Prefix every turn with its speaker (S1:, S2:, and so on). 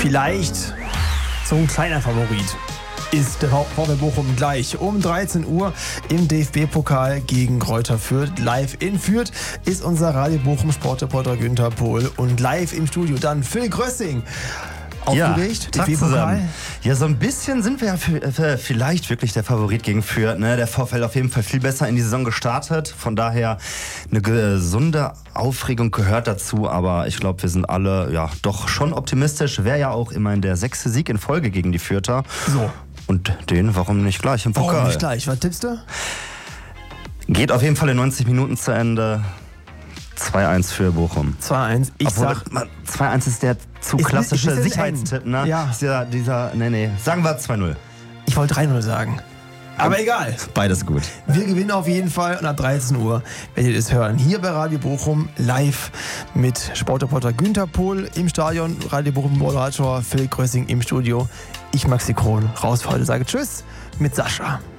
S1: Vielleicht so ein kleiner Favorit ist der VfL Bochum gleich um 13 Uhr im DFB-Pokal gegen Greuther Fürth. Live in Fürth ist unser Radio Bochum Sportreporter Günther Pohl und live im Studio dann Phil Grössing. Aufgeregt,
S2: ja,
S1: DFB-Pokal?
S2: Ja, so ein bisschen sind wir ja vielleicht wirklich der Favorit gegen Fürth. Ne? Der VfL auf jeden Fall viel besser in die Saison gestartet. Von daher eine gesunde Aufregung gehört dazu. Aber ich glaube, wir sind alle ja doch schon optimistisch. Wäre ja auch immerhin der 6. Sieg in Folge gegen die Fürther.
S1: So.
S2: Und den, warum nicht gleich im Pokal?
S1: Warum nicht gleich? Was tippst du?
S2: Geht auf jeden Fall in 90 Minuten zu Ende. 2-1 für Bochum.
S1: 2-1. Ich sag
S2: 2-1 ist der zu klassische Sicherheitstipp, ne?
S1: Ja.
S2: Ist ja nee. Sagen wir 2-0.
S1: Ich wollte 3-0 sagen. Aber egal.
S2: Beides gut.
S1: Wir gewinnen auf jeden Fall und ab 13 Uhr werdet ihr es hören. Hier bei Radio Bochum live mit Sportreporter Günther Pohl im Stadion, Radio Bochum Moderator Phil Grössing im Studio. Ich, Maxi Kron, raus für heute, sage Tschüss mit Sascha.